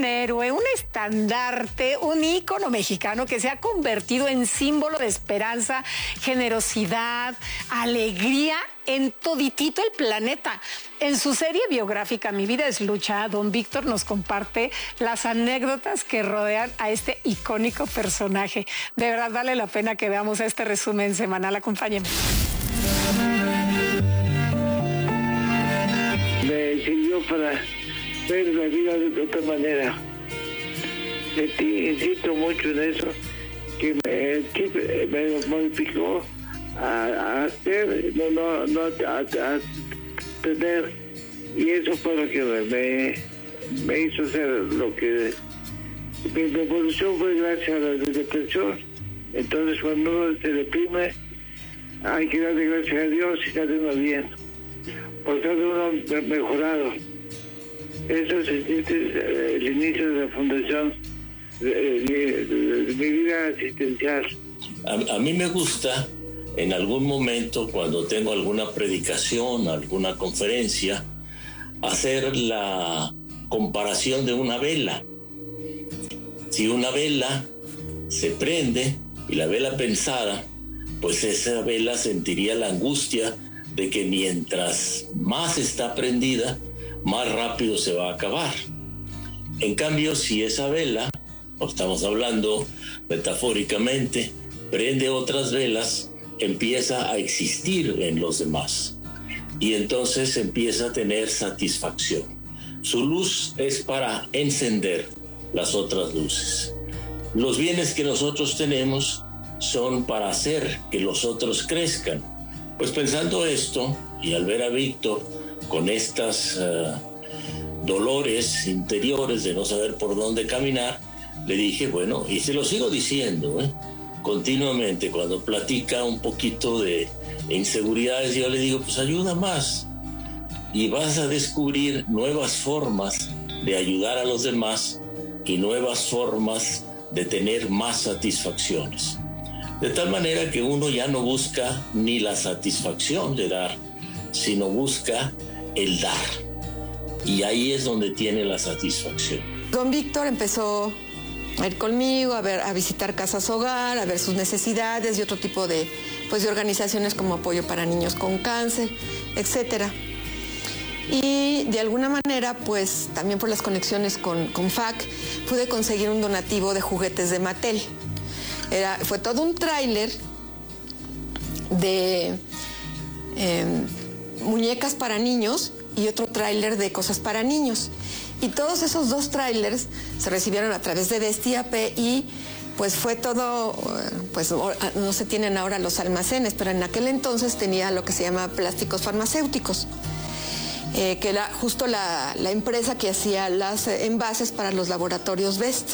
héroe, un estandarte, un ícono mexicano que se ha convertido en símbolo de esperanza, generosidad, alegría en toditito el planeta. En su serie biográfica Mi vida es lucha, don Víctor nos comparte las anécdotas que rodean a este icónico personaje. De verdad vale la pena que veamos este resumen semanal. Acompáñenme. Me sirvió para ver la vida de otra manera. Insisto mucho en eso, que me modificó a hacer, no a tener, y eso fue lo que me hizo hacer lo que mi evolución fue gracias a la depresión. Entonces cuando uno se deprime hay que darle gracias a Dios y darle uno bien, por ser uno mejorado. Eso se siente el inicio de la fundación de mi vida asistencial. A mí me gusta en algún momento, cuando tengo alguna predicación, alguna conferencia, hacer la comparación de una vela. Si una vela se prende y la vela pensara, pues esa vela sentiría la angustia de que mientras más está prendida, más rápido se va a acabar. En cambio, si esa vela, o estamos hablando metafóricamente, prende otras velas, empieza a existir en los demás y entonces empieza a tener satisfacción. Su luz es para encender las otras luces. Los bienes que nosotros tenemos son para hacer que los otros crezcan. Pues pensando esto, y al ver a Víctor con estas dolores interiores de no saber por dónde caminar, le dije, bueno, y se lo sigo diciendo, continuamente, cuando platica un poquito de inseguridades, yo le digo, pues ayuda más y vas a descubrir nuevas formas de ayudar a los demás y nuevas formas de tener más satisfacciones. De tal manera que uno ya no busca ni la satisfacción de dar, sino busca el dar. Y ahí es donde tiene la satisfacción. Don Víctor empezó a ir conmigo, a visitar casas hogar, a ver sus necesidades y otro tipo de organizaciones como apoyo para niños con cáncer, etcétera. Y de alguna manera, pues también por las conexiones con FAC, pude conseguir un donativo de juguetes de Mattel. Fue todo un tráiler de muñecas para niños y otro tráiler de cosas para niños. Y todos esos dos tráilers se recibieron a través de Destiape y pues fue todo, pues no se tienen ahora los almacenes, pero en aquel entonces tenía lo que se llama plásticos farmacéuticos, que era justo la empresa que hacía las envases para los laboratorios Best.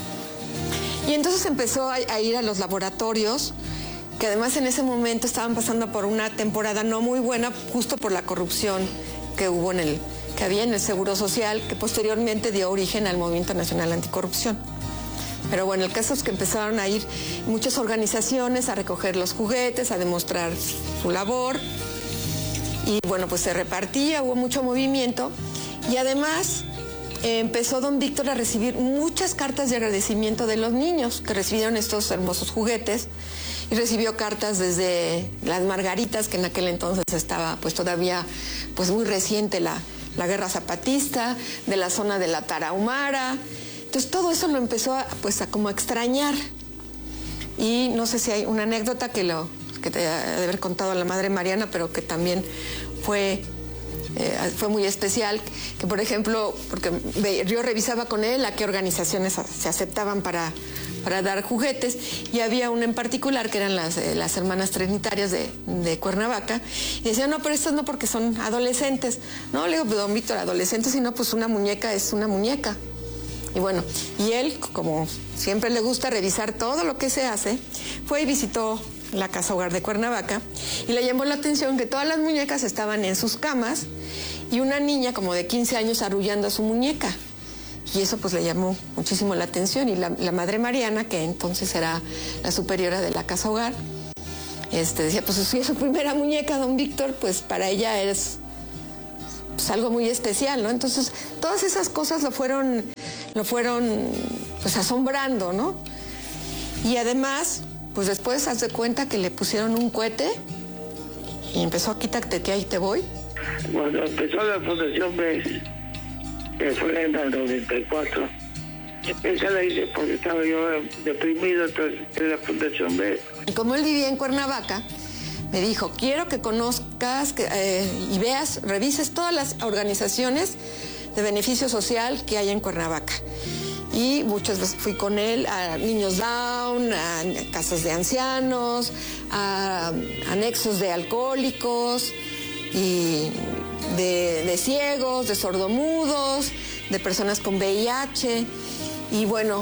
Y entonces empezó a ir a los laboratorios, que además en ese momento estaban pasando por una temporada no muy buena, justo por la corrupción que hubo que había en el Seguro Social, que posteriormente dio origen al Movimiento Nacional Anticorrupción. Pero bueno, el caso es que empezaron a ir muchas organizaciones a recoger los juguetes, a demostrar su labor. Y bueno, pues se repartía, hubo mucho movimiento. Y además empezó don Víctor a recibir muchas cartas de agradecimiento de los niños que recibieron estos hermosos juguetes. Y recibió cartas desde las Margaritas, que en aquel entonces estaba pues todavía pues muy reciente la guerra zapatista, de la zona de la Tarahumara. Entonces todo eso lo empezó a como a extrañar. Y no sé si hay una anécdota que te ha de haber contado la madre Mariana, pero que también fue muy especial, que por ejemplo, porque yo revisaba con él a qué organizaciones se aceptaban para dar juguetes, y había una en particular que eran las hermanas trinitarias de Cuernavaca, y decían, no, pero estas no, porque son adolescentes. No, le digo, pues, don Víctor, adolescentes, sino pues una muñeca es una muñeca. Y bueno, y él, como siempre le gusta revisar todo lo que se hace, fue y visitó la Casa Hogar de Cuernavaca y le llamó la atención que todas las muñecas estaban en sus camas y una niña como de 15 años arrullando a su muñeca. Y eso pues le llamó muchísimo la atención, y la madre Mariana, que entonces era la superiora de la Casa Hogar, decía, pues si es su primera muñeca, don Víctor, pues para ella es pues algo muy especial, ¿no? Entonces todas esas cosas lo fueron lo fueron pues asombrando, ¿no? Y además, pues después haz de cuenta que le pusieron un cohete y empezó a quítate que ahí te voy. Cuando empezó la Fundación BES, que fue en el 94, esa la hice porque estaba yo deprimido, entonces en la Fundación BES. Y como él vivía en Cuernavaca, me dijo, quiero que conozcas y veas, revises todas las organizaciones de beneficio social que hay en Cuernavaca. Y muchas veces fui con él a niños down, a casas de ancianos, a anexos de alcohólicos, y de ciegos, de sordomudos, de personas con VIH. Y bueno,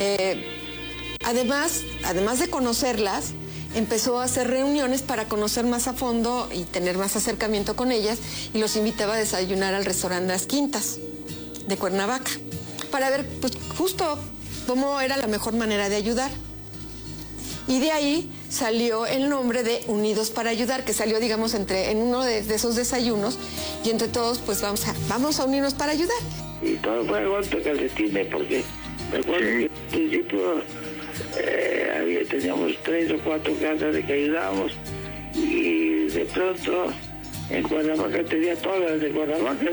además de conocerlas, empezó a hacer reuniones para conocer más a fondo y tener más acercamiento con ellas, y los invitaba a desayunar al restaurante Las Quintas de Cuernavaca para ver pues justo cómo era la mejor manera de ayudar. Y de ahí salió el nombre de Unidos para Ayudar, que salió, digamos, en uno de esos desayunos, y entre todos pues vamos a unirnos para ayudar. Y todo fue a golpe de calcetines, porque recuerdo que al principio teníamos 3 o 4 casas de que ayudábamos, y de pronto en Cuernavaca tenía todas de Cuernavaca,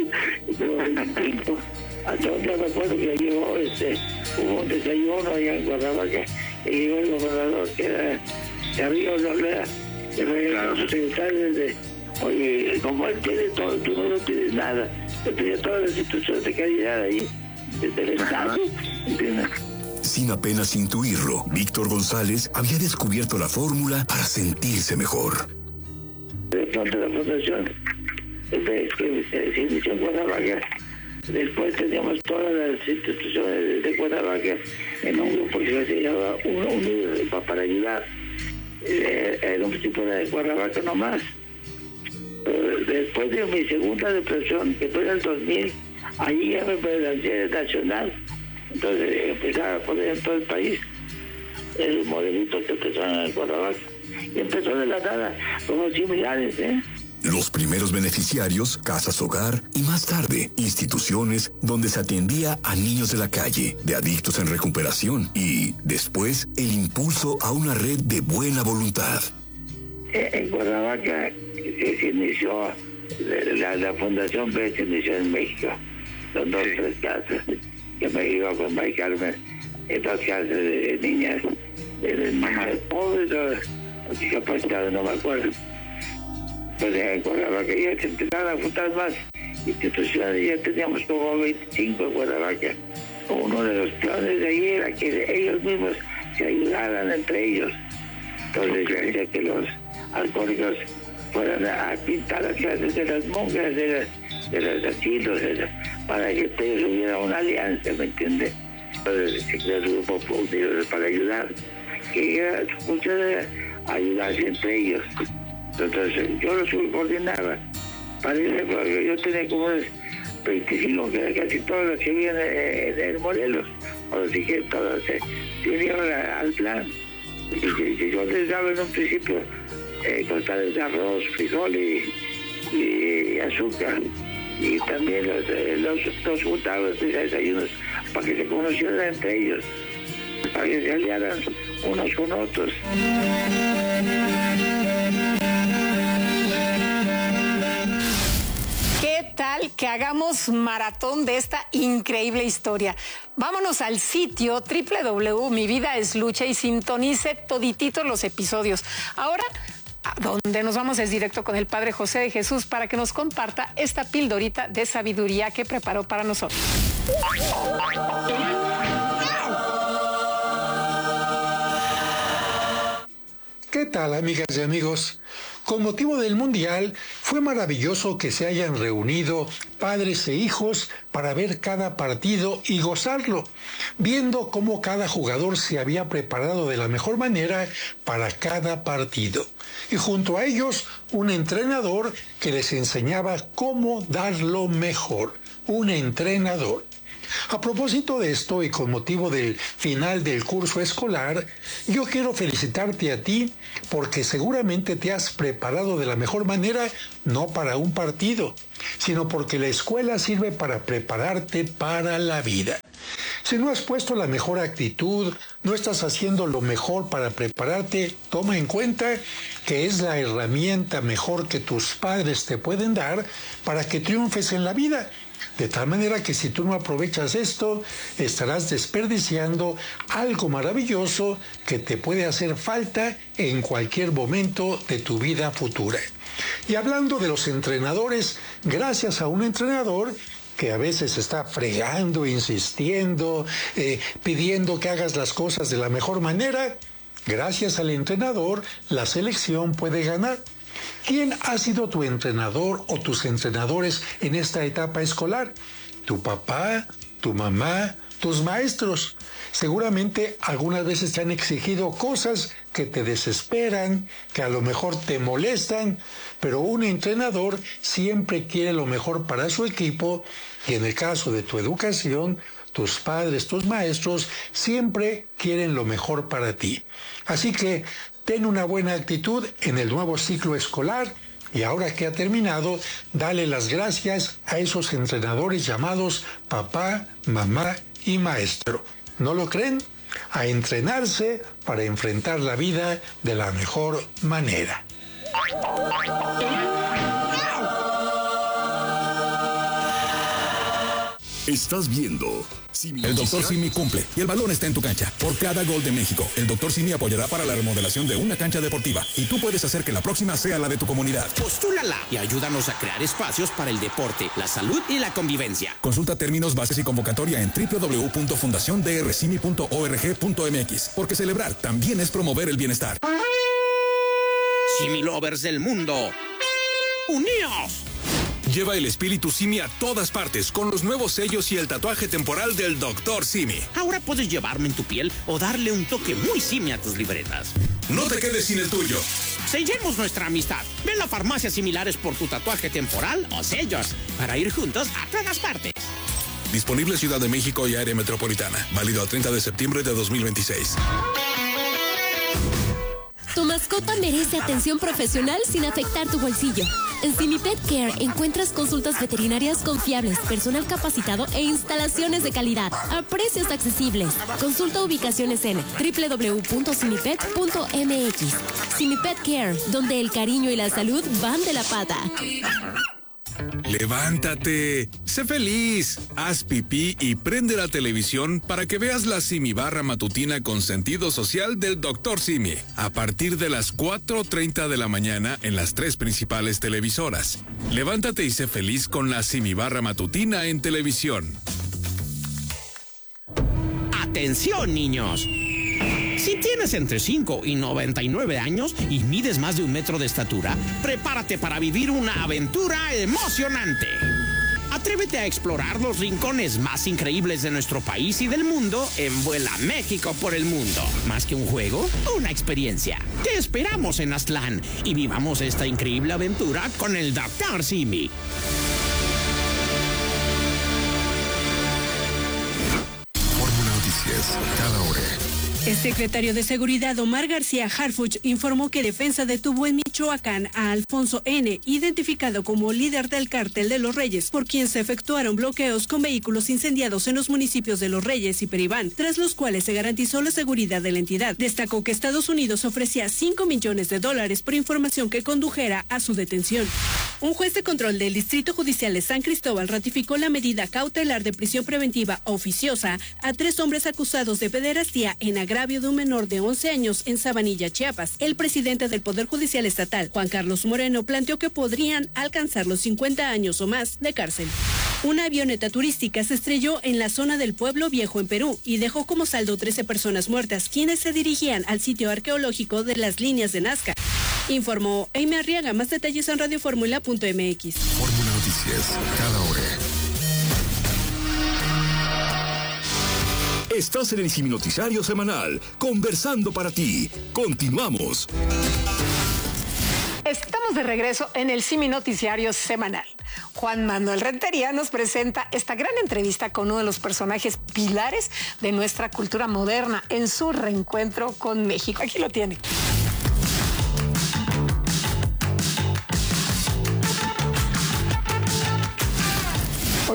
entonces me acuerdo que llegó, hubo un desayuno allá en Cuernavaca, y llegó el gobernador, que era Darío Lolea, que fue a los secretarios de, oye, como él tiene todo, tú no tienes nada, él tenía todas las instituciones de calidad ahí, desde el Estado, ¿entiendes? Sin apenas intuirlo, Víctor González había descubierto la fórmula para sentirse mejor. De pronto la fundación, que se inició en Cuernavaca, después teníamos todas las instituciones de Cuernavaca en un grupo que se llamaba Unidos para Ayudar. Era un tipo de Cuernavaca nomás. Después de mi segunda depresión, que fue en el 2000, allí ya me lancé nacional. Entonces empezaba a poner en todo el país el modelito que empezó en Cuernavaca. Y empezó de la nada, como similares, Los primeros beneficiarios, casas hogar, y más tarde, instituciones donde se atendía a niños de la calle, de adictos en recuperación, y después el impulso a una red de buena voluntad. En Cuernavaca se inició, la Fundación BES se inició en México. Son 2 o 3 casas, que me iba con María Carmen, en 2 casas de niñas, de mamás pobres o discapacitadas, no me acuerdo. Pues en Cuernavaca ya se empezaron a juntar más instituciones, ya teníamos como 25 en Cuernavaca. Uno de los planes de ahí era que ellos mismos se ayudaran entre ellos. Entonces yo decía que los alcohólicos fueran a pintar las casas de las monjas, de los asilos, para que ellos hubiera una alianza, ¿me entiendes? Entonces se creó el grupo Unidos para Ayudar, que era su función de ayudarse entre ellos. Entonces yo los coordinaba. Parece que yo tenía como 25, que era casi todas las que vivían en Morelos. Ahora sí que todas se unieron al plan. Y yo les daba en un principio costales de arroz, frijol y azúcar. Y también los juntaban de desayunos para que se conocieran entre ellos, para que se aliaran unos con otros. ¿Qué tal que hagamos maratón de esta increíble historia? Vámonos al sitio www.mividaeslucha y sintonice todititos los episodios. Ahora, a donde nos vamos es directo con el Padre José de Jesús para que nos comparta esta pildorita de sabiduría que preparó para nosotros. ¿Qué tal, amigas y amigos? Con motivo del Mundial, fue maravilloso que se hayan reunido padres e hijos para ver cada partido y gozarlo, viendo cómo cada jugador se había preparado de la mejor manera para cada partido. Y junto a ellos, un entrenador que les enseñaba cómo dar lo mejor. Un entrenador. A propósito de esto y con motivo del final del curso escolar, yo quiero felicitarte a ti porque seguramente te has preparado de la mejor manera, no para un partido, sino porque la escuela sirve para prepararte para la vida. Si no has puesto la mejor actitud, no estás haciendo lo mejor para prepararte, toma en cuenta que es la herramienta mejor que tus padres te pueden dar para que triunfes en la vida. De tal manera que si tú no aprovechas esto, estarás desperdiciando algo maravilloso que te puede hacer falta en cualquier momento de tu vida futura. Y hablando de los entrenadores, gracias a un entrenador que a veces está fregando, insistiendo, pidiendo que hagas las cosas de la mejor manera, gracias al entrenador, la selección puede ganar. ¿Quién ha sido tu entrenador o tus entrenadores en esta etapa escolar? ¿Tu papá, tu mamá, tus maestros? Seguramente algunas veces te han exigido cosas que te desesperan, que a lo mejor te molestan, pero un entrenador siempre quiere lo mejor para su equipo y en el caso de tu educación, tus padres, tus maestros siempre quieren lo mejor para ti. Así que ten una buena actitud en el nuevo ciclo escolar y ahora que ha terminado, dale las gracias a esos entrenadores llamados papá, mamá y maestro. ¿No lo creen? A entrenarse para enfrentar la vida de la mejor manera. Estás viendo Simi. El Dr. Simi cumple y el balón está en tu cancha. Por cada gol de México, el Dr. Simi apoyará para la remodelación de una cancha deportiva y tú puedes hacer que la próxima sea la de tu comunidad. Postúlala y ayúdanos a crear espacios para el deporte, la salud y la convivencia. Consulta términos, bases y convocatoria en www.fundaciondrsimi.org.mx, porque celebrar también es promover el bienestar. Simi Lovers del mundo, ¡uníos! Lleva el espíritu Simi a todas partes con los nuevos sellos y el tatuaje temporal del Dr. Simi. Ahora puedes llevarme en tu piel o darle un toque muy Simi a tus libretas. No te quedes sin el tuyo. Sellemos nuestra amistad. Ven a farmacias similares por tu tatuaje temporal o sellos para ir juntos a todas partes. Disponible Ciudad de México y área metropolitana. Válido al 30 de septiembre de 2026. Tu mascota merece atención profesional sin afectar tu bolsillo. En Simi Pet Care encuentras consultas veterinarias confiables, personal capacitado e instalaciones de calidad a precios accesibles. Consulta ubicaciones en www.simipet.mx. Simi Pet Care, donde el cariño y la salud van de la pata. ¡Levántate! ¡Sé feliz! Haz pipí y prende la televisión para que veas la Simi Barra matutina con sentido social del Dr. Simi. A partir de las 4:30 de la mañana en las 3 principales televisoras. Levántate y sé feliz con la Simi Barra matutina en televisión. ¡Atención, niños! Si tienes entre 5 y 99 años y mides más de 1 metro de estatura, prepárate para vivir una aventura emocionante. Atrévete a explorar los rincones más increíbles de nuestro país y del mundo en Vuela México por el Mundo. Más que un juego, una experiencia. Te esperamos en Aztlán y vivamos esta increíble aventura con el Dr. Simi. Fórmula Noticias, cada hora. El secretario de Seguridad Omar García Harfuch informó que Defensa detuvo en Michoacán a Alfonso N., identificado como líder del Cártel de Los Reyes, por quien se efectuaron bloqueos con vehículos incendiados en los municipios de Los Reyes y Peribán, tras los cuales se garantizó la seguridad de la entidad. Destacó que Estados Unidos ofrecía $5 millones por información que condujera a su detención. Un juez de control del Distrito Judicial de San Cristóbal ratificó la medida cautelar de prisión preventiva oficiosa a 3 hombres acusados de pederastía en agravio de un menor de 11 años en Sabanilla, Chiapas. El presidente del Poder Judicial Estatal, Juan Carlos Moreno, planteó que podrían alcanzar los 50 años o más de cárcel. Una avioneta turística se estrelló en la zona del Pueblo Viejo en Perú y dejó como saldo 13 personas muertas, quienes se dirigían al sitio arqueológico de las líneas de Nazca. Informó Amy Arriaga. Más detalles en radioformula.mx. Fórmula Noticias, cada hora. Estás en el Simi Noticiario Semanal, conversando para ti. Continuamos. Estamos de regreso en el Simi Noticiario Semanal. Juan Manuel Rentería nos presenta esta gran entrevista con uno de los personajes pilares de nuestra cultura moderna en su reencuentro con México. Aquí lo tiene.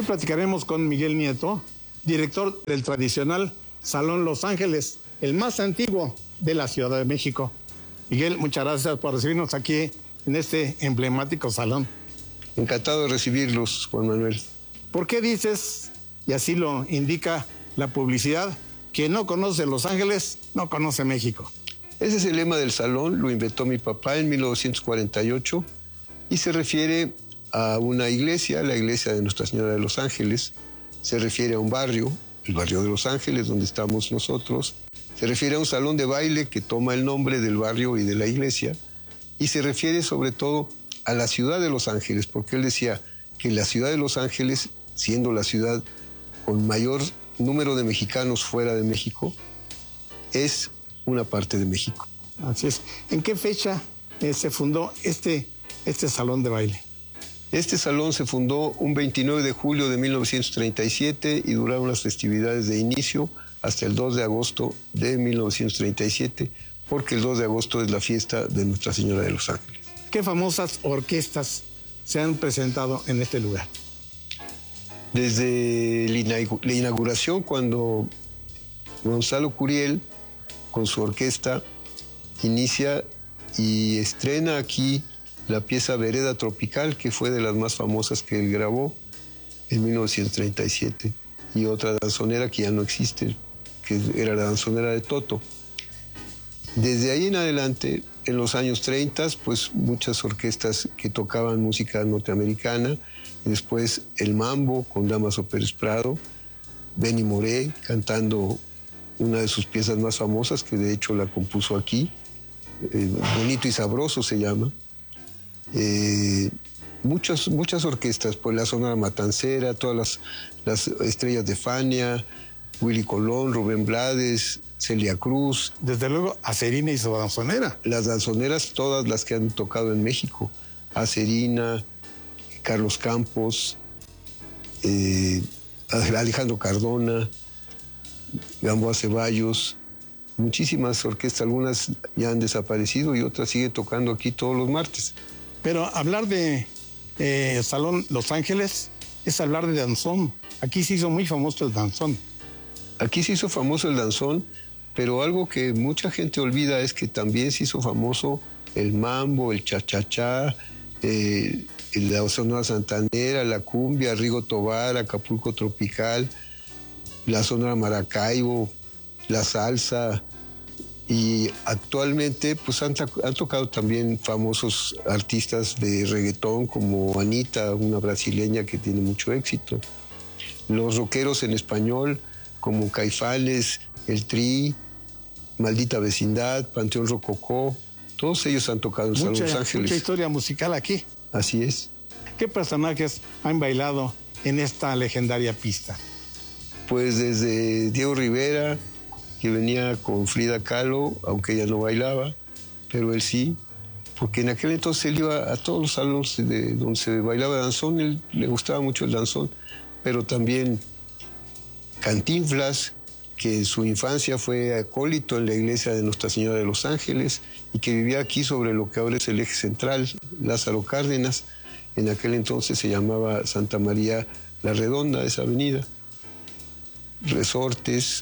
platicaremos con Miguel Nieto, director del tradicional Salón Los Ángeles, el más antiguo de la Ciudad de México. Miguel, muchas gracias por recibirnos aquí en este emblemático salón. Encantado de recibirlos, Juan Manuel. ¿Por qué dices, y así lo indica la publicidad, que no conoce Los Ángeles, no conoce México? Ese es el lema del salón, lo inventó mi papá en 1948 y se refiere a una iglesia, la iglesia de Nuestra Señora de Los Ángeles, se refiere a un barrio, el barrio de Los Ángeles, donde estamos nosotros, se refiere a un salón de baile que toma el nombre del barrio y de la iglesia, y se refiere sobre todo a la ciudad de Los Ángeles, porque él decía que la ciudad de Los Ángeles, siendo la ciudad con mayor número de mexicanos fuera de México, es una parte de México. Así es. ¿En qué fecha se fundó este salón de baile? Este salón se fundó un 29 de julio de 1937 y duraron las festividades de inicio hasta el 2 de agosto de 1937, porque el 2 de agosto es la fiesta de Nuestra Señora de Los Ángeles. ¿Qué famosas orquestas se han presentado en este lugar? Desde la inauguración, cuando Gonzalo Curiel, con su orquesta, inicia y estrena aquí la pieza Vereda Tropical, que fue de las más famosas que él grabó en 1937, y otra danzonera que ya no existe, que era la danzonera de Toto. Desde ahí en adelante, en los años 30, pues muchas orquestas que tocaban música norteamericana, y después el mambo con Dámaso Pérez Prado, Benny Moré cantando una de sus piezas más famosas, que de hecho la compuso aquí, Bonito y Sabroso se llama. Muchas orquestas, pues la Sonora Matancera, todas las estrellas de Fania, Willy Colón, Rubén Blades, Celia Cruz. Desde luego, Acerina y su danzonera. Las danzoneras, todas las que han tocado en México. Acerina, Carlos Campos, Alejandro Cardona, Gamboa Ceballos, muchísimas orquestas, algunas ya han desaparecido y otras siguen tocando aquí todos los martes. Pero hablar de Salón Los Ángeles es hablar de danzón. Aquí se hizo muy famoso el danzón. Aquí se hizo famoso el danzón, pero algo que mucha gente olvida es que también se hizo famoso el mambo, el cha-cha-cha, la Sonora Santanera, la cumbia, Rigo Tobar, Acapulco Tropical, la Sonora Maracaibo, la salsa. Y actualmente pues han tocado también famosos artistas de reggaetón como Anita, una brasileña que tiene mucho éxito. Los rockeros en español como Caifanes, El Tri, Maldita Vecindad, Panteón Rococó, todos ellos han tocado en Salón Los Ángeles. Mucha historia musical aquí. Así es. ¿Qué personajes han bailado en esta legendaria pista? Pues desde Diego Rivera, que venía con Frida Kahlo, aunque ella no bailaba, pero él sí, porque en aquel entonces él iba a todos los salones donde se bailaba danzón, él le gustaba mucho el danzón, pero también Cantinflas, que en su infancia fue acólito en la iglesia de Nuestra Señora de Los Ángeles y que vivía aquí sobre lo que ahora es el eje central, Lázaro Cárdenas. En aquel entonces se llamaba Santa María la Redonda, esa avenida. Resortes,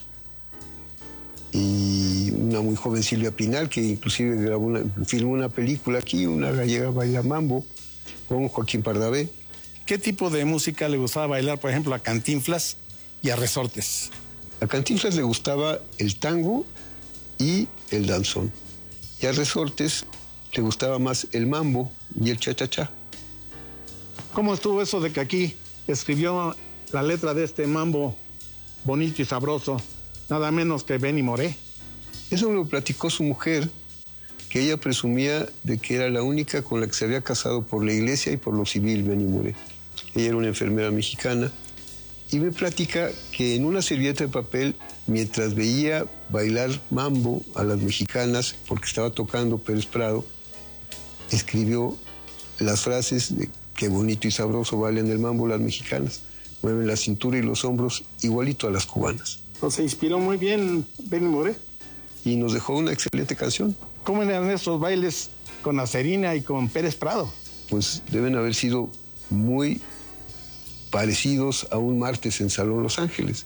y una muy joven Silvia Pinal, que inclusive filmó una película aquí, Una gallega baila mambo, con Joaquín Pardavé. ¿Qué tipo de música le gustaba bailar, por ejemplo, a Cantinflas y a Resortes? A Cantinflas le gustaba el tango y el danzón. Y a Resortes le gustaba más el mambo y el cha-cha-cha. ¿Cómo estuvo eso de que aquí escribió la letra de este mambo bonito y sabroso, nada menos que Benny Moré? Eso me lo platicó su mujer, que ella presumía de que era la única con la que se había casado por la iglesia y por lo civil, Benny Moré. Ella era una enfermera mexicana y me platica que en una servilleta de papel, mientras veía bailar mambo a las mexicanas, porque estaba tocando Pérez Prado, escribió las frases de qué bonito y sabroso bailan el mambo las mexicanas, mueven la cintura y los hombros igualito a las cubanas. Se inspiró muy bien Benny Moré. Y nos dejó una excelente canción. ¿Cómo eran esos bailes con Acerina y con Pérez Prado? Pues deben haber sido muy parecidos a un martes en Salón Los Ángeles.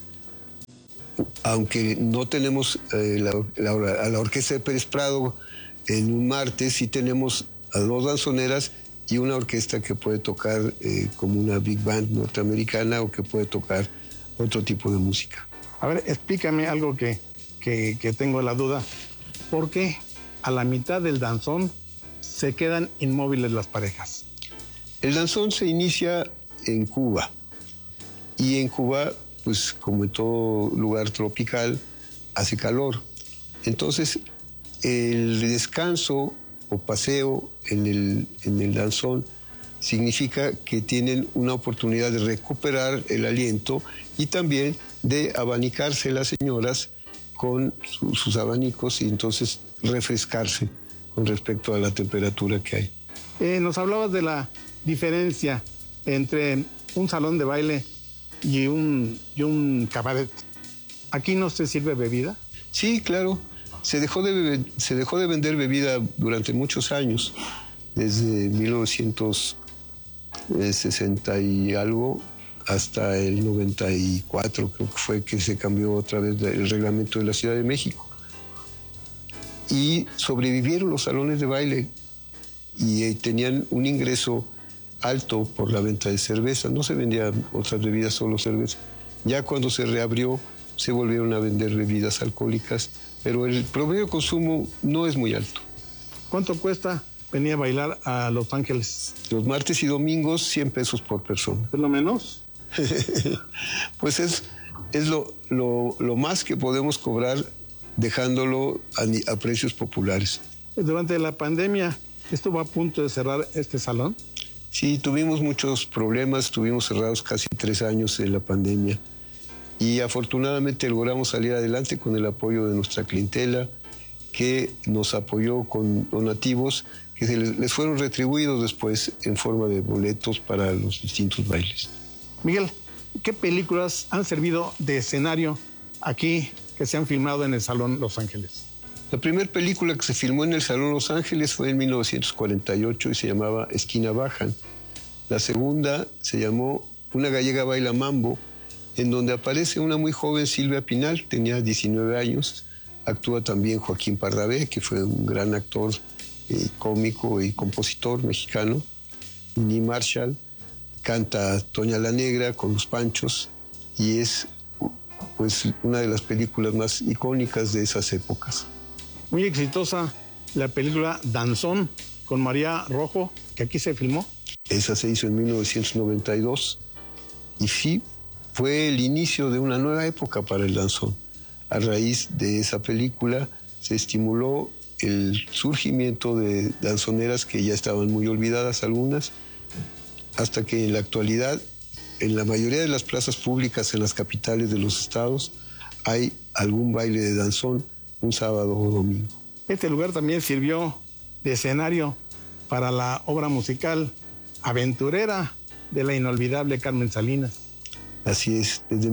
Aunque no tenemos a la Orquesta de Pérez Prado en un martes, sí tenemos a 2 danzoneras y una orquesta que puede tocar como una big band norteamericana o que puede tocar otro tipo de música. A ver, explícame algo que tengo la duda. ¿Por qué a la mitad del danzón se quedan inmóviles las parejas? El danzón se inicia en Cuba y en Cuba, pues como en todo lugar tropical, hace calor. Entonces, el descanso o paseo en el danzón significa que tienen una oportunidad de recuperar el aliento y también de abanicarse las señoras con sus abanicos y entonces refrescarse con respecto a la temperatura que hay. Nos hablabas de la diferencia entre un salón de baile y un cabaret. ¿Aquí no se sirve bebida? Sí, claro. Se dejó de vender bebida durante muchos años, desde 1960 y algo hasta el 94, creo que fue que se cambió otra vez el reglamento de la Ciudad de México. Y sobrevivieron los salones de baile y tenían un ingreso alto por la venta de cerveza. No se vendían otras bebidas, solo cerveza. Ya cuando se reabrió, se volvieron a vender bebidas alcohólicas, pero el promedio de consumo no es muy alto. ¿Cuánto cuesta venir a bailar a Los Ángeles? Los martes y domingos, 100 pesos por persona. ¿Es lo menos? Pues es lo más que podemos cobrar dejándolo a precios populares. Durante la pandemia, ¿estuvo a punto de cerrar este salón? Sí, tuvimos muchos problemas, estuvimos cerrados casi 3 años en la pandemia y afortunadamente logramos salir adelante con el apoyo de nuestra clientela, que nos apoyó con donativos que les fueron retribuidos después en forma de boletos para los distintos bailes. Miguel, ¿qué películas han servido de escenario aquí que se han filmado en el Salón Los Ángeles? La primera película que se filmó en el Salón Los Ángeles fue en 1948 y se llamaba Esquina Bajan. La segunda se llamó Una gallega baila mambo, en donde aparece una muy joven Silvia Pinal, tenía 19 años. Actúa también Joaquín Pardavé, que fue un gran actor cómico y compositor mexicano. Ni Marshall, canta Toña la Negra con Los Panchos y es pues una de las películas más icónicas de esas épocas. Muy exitosa la película Danzón con María Rojo, que aquí se filmó. Esa se hizo en 1992 y sí, fue el inicio de una nueva época para el danzón. A raíz de esa película se estimuló el surgimiento de danzoneras que ya estaban muy olvidadas algunas, hasta que en la actualidad, en la mayoría de las plazas públicas en las capitales de los estados, hay algún baile de danzón un sábado o domingo. Este lugar también sirvió de escenario para la obra musical Aventurera de la inolvidable Carmen Salinas. Así es, desde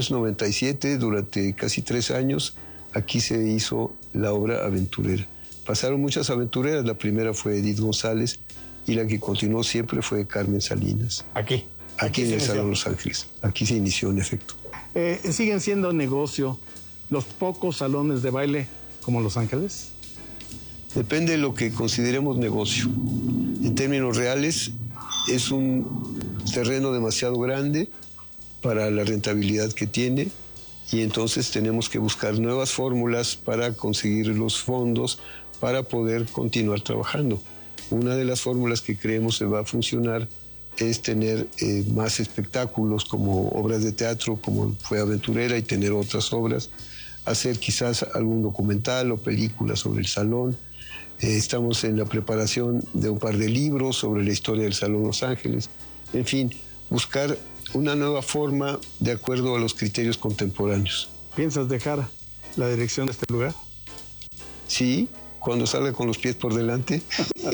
1997, durante casi 3 años, aquí se hizo la obra Aventurera. Pasaron muchas aventureras, la primera fue Edith González y la que continuó siempre fue Carmen Salinas. Aquí en el Salón Los Ángeles. Aquí se inició, en efecto. ¿Siguen siendo negocio los pocos salones de baile como Los Ángeles? Depende de lo que consideremos negocio. En términos reales, es un terreno demasiado grande para la rentabilidad que tiene y entonces tenemos que buscar nuevas fórmulas para conseguir los fondos para poder continuar trabajando. Una de las fórmulas que creemos que va a funcionar es tener más espectáculos como obras de teatro, como fue Aventurera, y tener otras obras, hacer quizás algún documental o película sobre el salón. Estamos en la preparación de un par de libros sobre la historia del Salón Los Ángeles. En fin, buscar una nueva forma de acuerdo a los criterios contemporáneos. ¿Piensas dejar la dirección de este lugar? Sí, cuando salga con los pies por delante.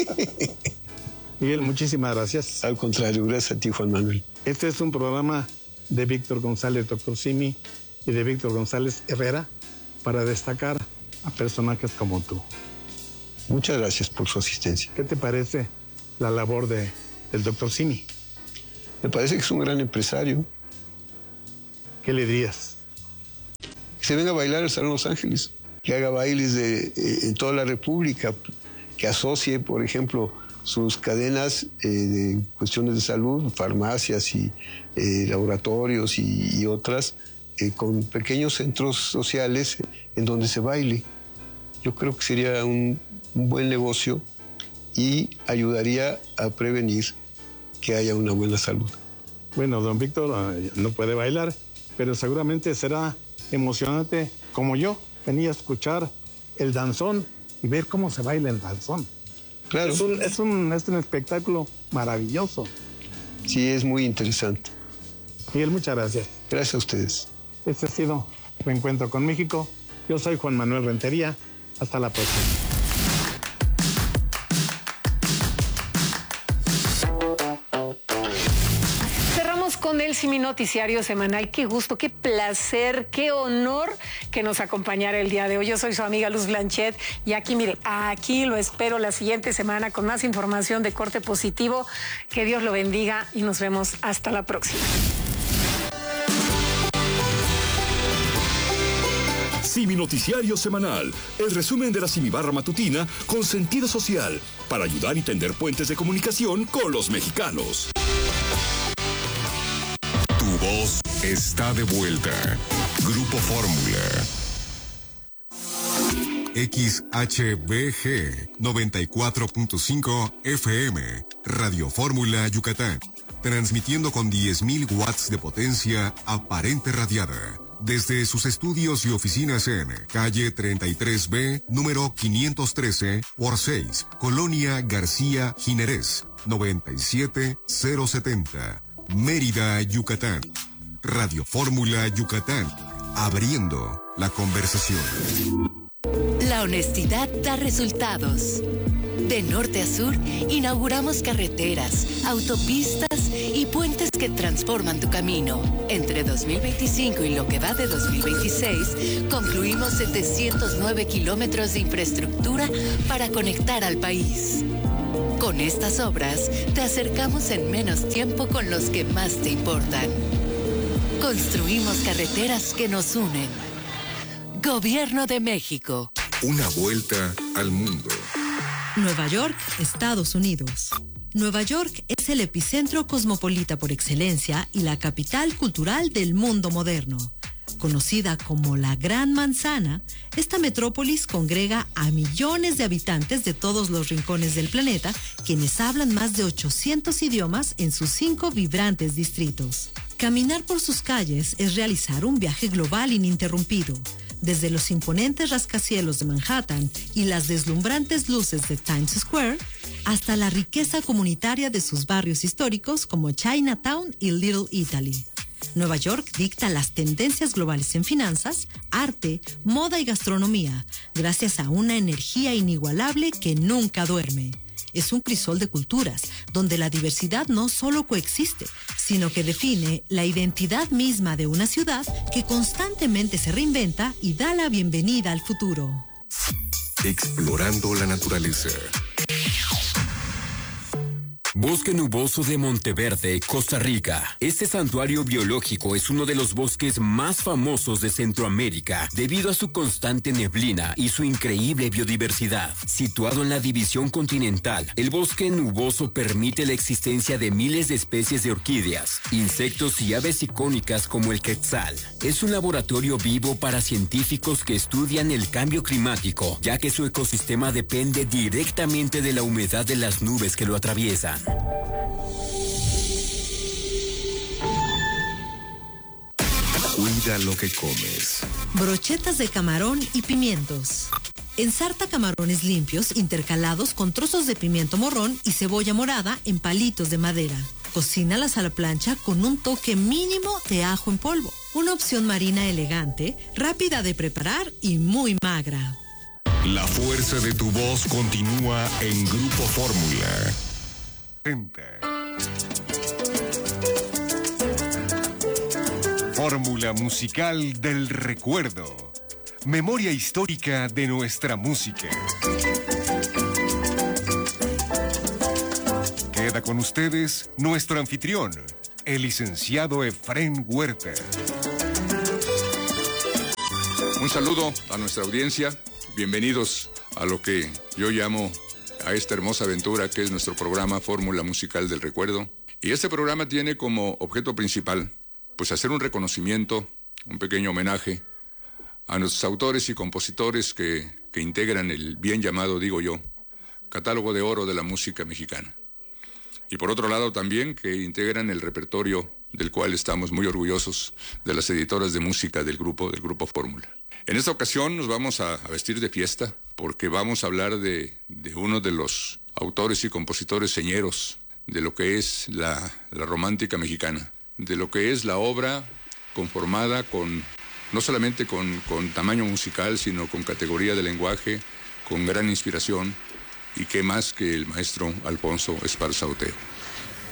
Miguel, muchísimas gracias. Al contrario, gracias a ti, Juan Manuel. Este es un programa de Víctor González, Dr. Simi, y de Víctor González Herrera, para destacar a personajes como tú. Muchas gracias por su asistencia. ¿Qué te parece la labor del Dr. Simi? Me parece que es un gran empresario. ¿Qué le dirías? Que se venga a bailar al Salón Los Ángeles, que haga bailes en toda la República, que asocie, por ejemplo, sus cadenas de cuestiones de salud, farmacias y laboratorios y otras, con pequeños centros sociales en donde se baile. Yo creo que sería un buen negocio y ayudaría a prevenir que haya una buena salud. Bueno, don Víctor no puede bailar, pero seguramente será emocionante, como yo, venía a escuchar el danzón y ver cómo se baila el danzón. Claro. Es un espectáculo maravilloso. Sí, es muy interesante. Miguel, muchas gracias. Gracias a ustedes. Este ha sido Reencuentro con México. Yo soy Juan Manuel Rentería. Hasta la próxima. Con el Simi Noticiario Semanal. Qué gusto, qué placer, qué honor que nos acompañara el día de hoy. Yo soy su amiga Luz Blanchet y aquí, mire, aquí lo espero la siguiente semana con más información de corte positivo. Que Dios lo bendiga y nos vemos hasta la próxima. Simi Noticiario Semanal, el resumen de la Simibarra Matutina con sentido social para ayudar y tender puentes de comunicación con los mexicanos. Tu voz está de vuelta. Grupo Fórmula. XHBG 94.5 FM. Radio Fórmula Yucatán. Transmitiendo con 10.000 watts de potencia aparente radiada. Desde sus estudios y oficinas en calle 33B, número 513 por 6, Colonia García Jiménez, 97070. Mérida, Yucatán. Radio Fórmula Yucatán. Abriendo la conversación. La honestidad da resultados. De norte a sur, inauguramos carreteras, autopistas y puentes que transforman tu camino. Entre 2025 y lo que va de 2026, concluimos 709 kilómetros de infraestructura para conectar al país. Con estas obras, te acercamos en menos tiempo con los que más te importan. Construimos carreteras que nos unen. Gobierno de México. Una vuelta al mundo. Nueva York, Estados Unidos. Nueva York es el epicentro cosmopolita por excelencia y la capital cultural del mundo moderno. Conocida como la Gran Manzana, esta metrópolis congrega a millones de habitantes de todos los rincones del planeta, quienes hablan más de 800 idiomas en sus 5 vibrantes distritos. Caminar por sus calles es realizar un viaje global ininterrumpido. Desde los imponentes rascacielos de Manhattan y las deslumbrantes luces de Times Square, hasta la riqueza comunitaria de sus barrios históricos como Chinatown y Little Italy. Nueva York dicta las tendencias globales en finanzas, arte, moda y gastronomía, gracias a una energía inigualable que nunca duerme. Es un crisol de culturas, donde la diversidad no solo coexiste, sino que define la identidad misma de una ciudad que constantemente se reinventa y da la bienvenida al futuro. Explorando la naturaleza. Bosque Nuboso de Monteverde, Costa Rica. Este santuario biológico es uno de los bosques más famosos de Centroamérica debido a su constante neblina y su increíble biodiversidad. Situado en la división continental, el bosque nuboso permite la existencia de miles de especies de orquídeas, insectos y aves icónicas como el quetzal. Es un laboratorio vivo para científicos que estudian el cambio climático, ya que su ecosistema depende directamente de la humedad de las nubes que lo atraviesan. Cuida lo que comes. Brochetas de camarón y pimientos. Ensarta camarones limpios intercalados con trozos de pimiento morrón y cebolla morada en palitos de madera. Cocínalas a la plancha con un toque mínimo de ajo en polvo. Una opción marina elegante, rápida de preparar y muy magra. La fuerza de tu voz continúa en Grupo Fórmula. Fórmula musical del recuerdo. Memoria histórica de nuestra música. Queda con ustedes nuestro anfitrión, el licenciado Efrén Huerta. Un saludo a nuestra audiencia. Bienvenidos a lo que yo llamo a esta hermosa aventura que es nuestro programa Fórmula Musical del Recuerdo. Y este programa tiene como objeto principal, pues, hacer un reconocimiento, un pequeño homenaje a nuestros autores y compositores que integran el bien llamado, digo yo, catálogo de oro de la música mexicana. Y por otro lado también que integran el repertorio del cual estamos muy orgullosos de las editoras de música del grupo Fórmula. En esta ocasión nos vamos a vestir de fiesta porque vamos a hablar de uno de los autores y compositores señeros de lo que es la romántica mexicana, de lo que es la obra conformada no solamente con tamaño musical, sino con categoría de lenguaje, con gran inspiración, y qué más que el maestro Alfonso Esparza Otero.